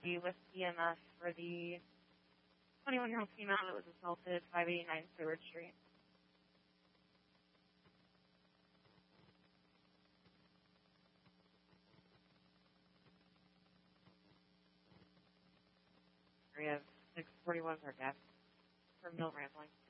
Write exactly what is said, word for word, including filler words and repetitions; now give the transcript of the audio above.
be with E M S for the twenty-one-year-old female that was assaulted, five eighty-nine Seward Street. We have six forty-one for gas from Mill Rambling.